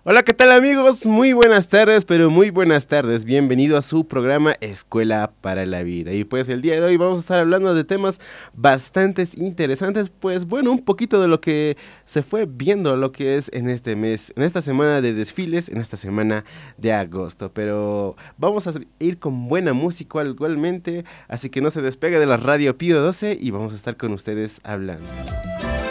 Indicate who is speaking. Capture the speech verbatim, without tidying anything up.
Speaker 1: Hola, ¿qué tal amigos? Muy buenas tardes, pero muy buenas tardes. Bienvenido a su programa Escuela para la Vida. Y pues el día de hoy vamos a estar hablando de temas bastante interesantes, pues bueno, un poquito de lo que se fue viendo, lo que es en este mes, en esta semana de desfiles, en esta semana de agosto. Pero vamos a ir con buena música igualmente, así que no se despegue de la radio Pío doce y vamos a estar con ustedes hablando.